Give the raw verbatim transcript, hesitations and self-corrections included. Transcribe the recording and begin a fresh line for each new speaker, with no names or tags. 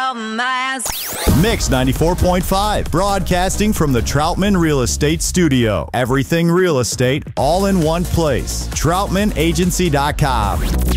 romance.
Mix ninety-four point five, broadcasting from the Troutman Real Estate Studio. Everything real estate, all in one place. Troutman Agency dot com.